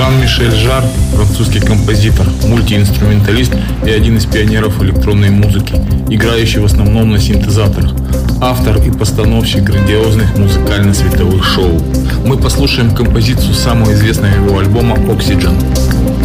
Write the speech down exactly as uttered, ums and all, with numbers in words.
Жан-Мишель Жарр – французский композитор, мультиинструменталист и один из пионеров электронной музыки, играющий в основном на синтезаторах, автор и постановщик грандиозных музыкально-световых шоу. Мы послушаем композицию самого известного его альбома «Oxygen».